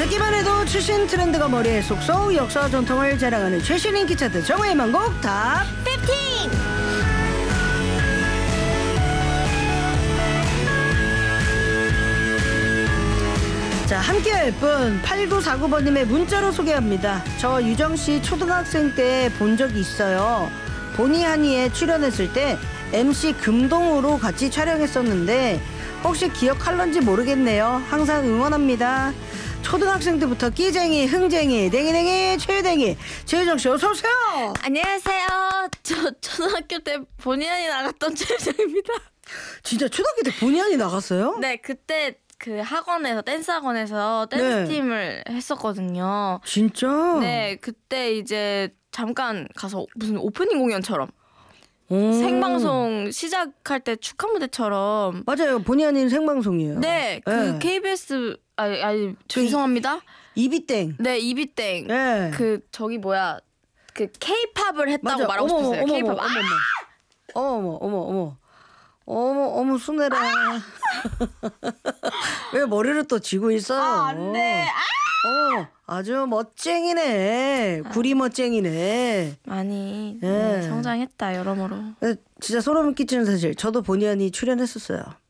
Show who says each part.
Speaker 1: 듣기만 해도 최신 트렌드가 머리에 쏙쏙 역사와 전통을 자랑하는 최신 인기 차트 정화의 만곡 탑
Speaker 2: 15.
Speaker 1: 자, 함께할 분 8949번님의 문자로 소개합니다. 저 유정씨 초등학생 때 본 적이 있어요. 보니 하니에 출연했을 때 MC 금동으로 같이 촬영했었는데 혹시 기억할런지 모르겠네요. 항상 응원합니다. 초등학생 때부터 끼쟁이, 흥쟁이, 댕이댕이, 최유댕이 최유정씨 어서오세요.
Speaker 2: 안녕하세요. 저 초등학교 때 본의 아니 나갔던 최유정입니다.
Speaker 1: 진짜 초등학교 때 보니 하니 나갔어요?
Speaker 2: 네, 그때 그 학원에서 댄스 학원에서 댄스 팀을 했었거든요.
Speaker 1: 진짜?
Speaker 2: 네, 그때 이제 잠깐 가서 무슨 오프닝 공연처럼
Speaker 1: 오.
Speaker 2: 생방송 시작할 때 축하 무대처럼.
Speaker 1: 맞아요. 본의 아닌 생방송이에요.
Speaker 2: 네, 그
Speaker 1: 네.
Speaker 2: KBS 아니 죄송합니다.
Speaker 1: 이비땡.
Speaker 2: 네, 이비땡.
Speaker 1: 네.
Speaker 2: 그 저기 뭐야 그 K-팝을 했다고
Speaker 1: 맞아.
Speaker 2: 말하고 싶었어요. K-팝.
Speaker 1: 어머 순애라. 왜 머리를 또 쥐고 있어요?
Speaker 2: 안 돼.
Speaker 1: 아주 멋쟁이네. 구리 멋쟁이네.
Speaker 2: 많이
Speaker 1: 네.
Speaker 2: 성장했다 여러모로.
Speaker 1: 진짜 소름 끼치는 사실. 저도 본의 아니 출연했었어요.